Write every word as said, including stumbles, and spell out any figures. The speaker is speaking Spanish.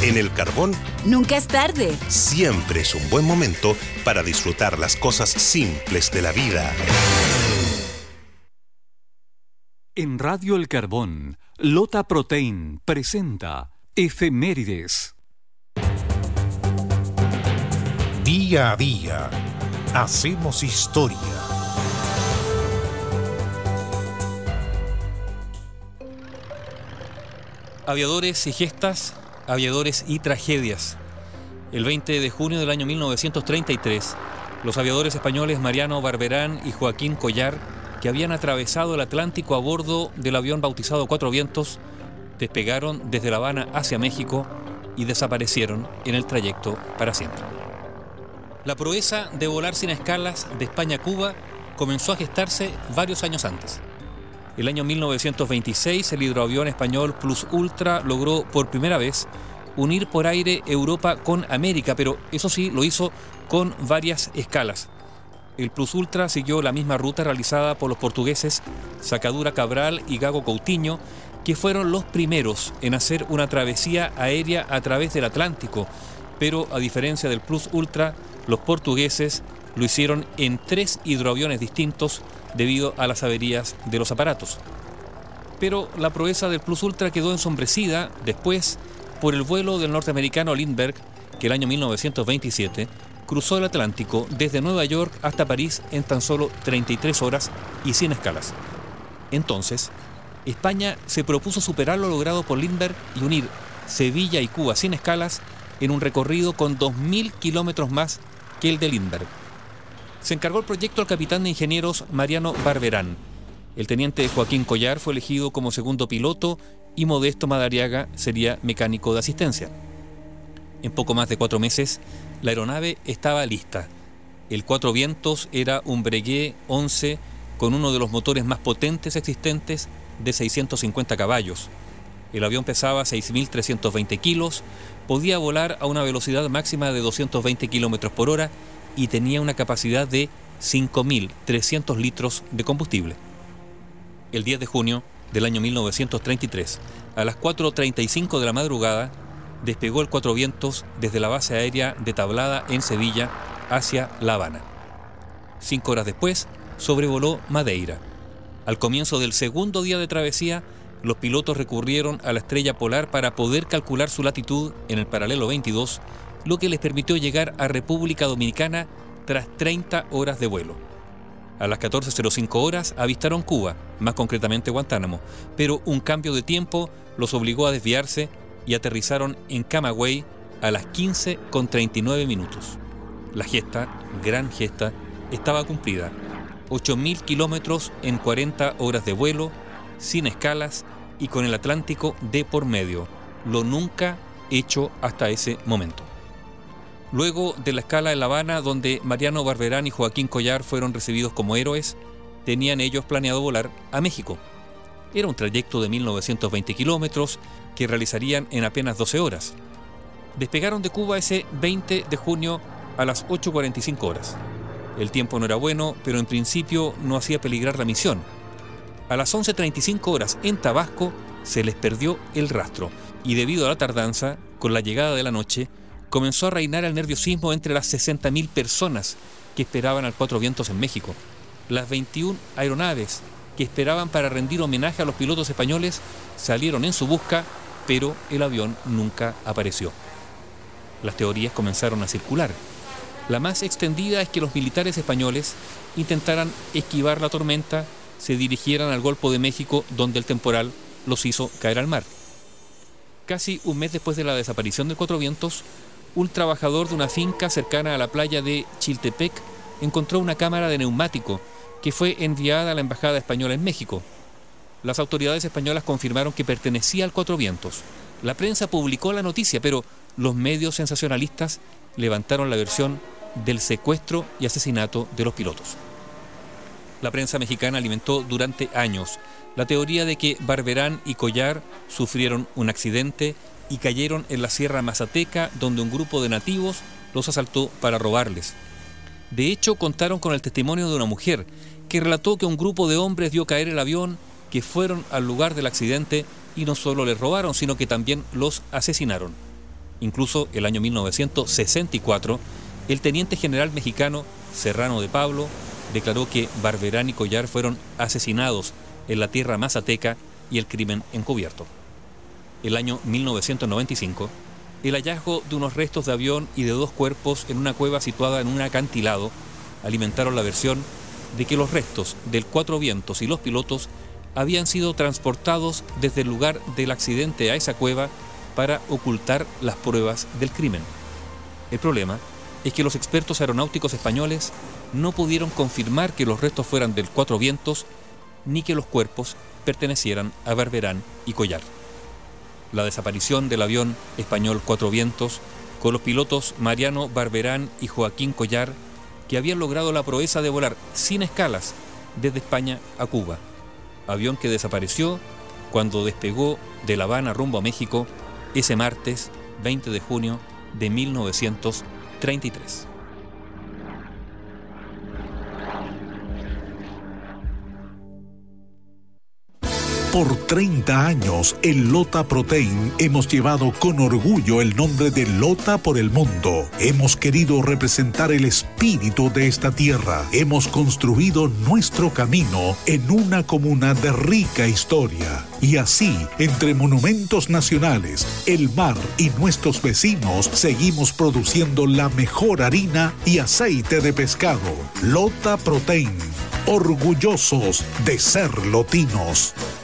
En El Carbón, nunca es tarde. Siempre es un buen momento para disfrutar las cosas simples de la vida. En Radio El Carbón, Lota Protein presenta Efemérides. Día a día, hacemos historia. Aviadores y gestas, aviadores y tragedias. El veinte de junio del año mil novecientos treinta y tres, los aviadores españoles Mariano Barberán y Joaquín Collar, que habían atravesado el Atlántico a bordo del avión bautizado Cuatro Vientos, despegaron desde La Habana hacia México y desaparecieron en el trayecto para siempre. La proeza de volar sin escalas de España a Cuba comenzó a gestarse varios años antes. El año mil novecientos veintiséis, el hidroavión español Plus Ultra logró por primera vez unir por aire Europa con América, pero eso sí, lo hizo con varias escalas. El Plus Ultra siguió la misma ruta realizada por los portugueses Sacadura Cabral y Gago Coutinho, que fueron los primeros en hacer una travesía aérea a través del Atlántico, pero a diferencia del Plus Ultra, los portugueses lo hicieron en tres hidroaviones distintos debido a las averías de los aparatos. Pero la proeza del Plus Ultra quedó ensombrecida después por el vuelo del norteamericano Lindbergh, que el año mil novecientos veintisiete cruzó el Atlántico desde Nueva York hasta París en tan solo treinta y tres horas y sin escalas. Entonces, España se propuso superar lo logrado por Lindbergh y unir Sevilla y Cuba sin escalas en un recorrido con dos mil kilómetros más que el de Lindbergh. Se encargó el proyecto al capitán de ingenieros Mariano Barberán. El teniente Joaquín Collar fue elegido como segundo piloto y Modesto Madariaga sería mecánico de asistencia. En poco más de cuatro meses, la aeronave estaba lista. El Cuatro Vientos era un Breguet once con uno de los motores más potentes existentes de seiscientos cincuenta caballos. El avión pesaba seis mil trescientos veinte kilos, podía volar a una velocidad máxima de doscientos veinte kilómetros por hora y tenía una capacidad de cinco mil trescientos litros de combustible. El diez de junio del año mil novecientos treinta y tres, a las cuatro treinta y cinco de la madrugada, despegó el Cuatro Vientos desde la base aérea de Tablada en Sevilla hacia La Habana. Cinco horas después, sobrevoló Madeira. Al comienzo del segundo día de travesía, los pilotos recurrieron a la estrella polar para poder calcular su latitud en el paralelo veintidós, lo que les permitió llegar a República Dominicana tras treinta horas de vuelo. A las catorce cero cinco horas avistaron Cuba, más concretamente Guantánamo, pero un cambio de tiempo los obligó a desviarse y aterrizaron en Camagüey a las quince con treinta y nueve minutos. La gesta, gran gesta, estaba cumplida. ocho mil kilómetros en cuarenta horas de vuelo, sin escalas y con el Atlántico de por medio, lo nunca hecho hasta ese momento. Luego de la escala en La Habana, donde Mariano Barberán y Joaquín Collar fueron recibidos como héroes, tenían ellos planeado volar a México. Era un trayecto de mil novecientos veinte kilómetros que realizarían en apenas doce horas. Despegaron de Cuba ese veinte de junio a las ocho cuarenta y cinco horas. El tiempo no era bueno, pero en principio no hacía peligrar la misión. A las once treinta y cinco horas en Tabasco se les perdió el rastro y debido a la tardanza, con la llegada de la noche, comenzó a reinar el nerviosismo entre las sesenta mil personas que esperaban al Cuatro Vientos en México. Las veintiuna aeronaves que esperaban para rendir homenaje a los pilotos españoles salieron en su busca, pero el avión nunca apareció. Las teorías comenzaron a circular. La más extendida es que los militares españoles intentaran esquivar la tormenta, se dirigieran al Golfo de México, donde el temporal los hizo caer al mar. Casi un mes después de la desaparición del Cuatro Vientos, un trabajador de una finca cercana a la playa de Chiltepec encontró una cámara de neumático que fue enviada a la Embajada Española en México. Las autoridades españolas confirmaron que pertenecía al Cuatro Vientos. La prensa publicó la noticia, pero los medios sensacionalistas levantaron la versión del secuestro y asesinato de los pilotos. La prensa mexicana alimentó durante años la teoría de que Barberán y Collar sufrieron un accidente y cayeron en la Sierra Mazateca, donde un grupo de nativos los asaltó para robarles. De hecho, contaron con el testimonio de una mujer que relató que un grupo de hombres vio caer el avión, que fueron al lugar del accidente y no solo les robaron, sino que también los asesinaron. Incluso el año mil novecientos sesenta y cuatro, el teniente general mexicano Serrano de Pablo declaró que Barberán y Collar fueron asesinados en la tierra mazateca y el crimen encubierto. El año mil novecientos noventa y cinco, el hallazgo de unos restos de avión y de dos cuerpos en una cueva situada en un acantilado alimentaron la versión de que los restos del Cuatro Vientos y los pilotos habían sido transportados desde el lugar del accidente a esa cueva para ocultar las pruebas del crimen. El problema es que los expertos aeronáuticos españoles no pudieron confirmar que los restos fueran del Cuatro Vientos ni que los cuerpos pertenecieran a Barberán y Collar. La desaparición del avión español Cuatro Vientos con los pilotos Mariano Barberán y Joaquín Collar, que habían logrado la proeza de volar sin escalas desde España a Cuba. Avión que desapareció cuando despegó de La Habana rumbo a México ese martes veinte de junio de mil novecientos treinta y tres. Por treinta años, en Lota Protein hemos llevado con orgullo el nombre de Lota por el mundo. Hemos querido representar el espíritu de esta tierra. Hemos construido nuestro camino en una comuna de rica historia. Y así, entre monumentos nacionales, el mar y nuestros vecinos, seguimos produciendo la mejor harina y aceite de pescado. Lota Protein, orgullosos de ser lotinos.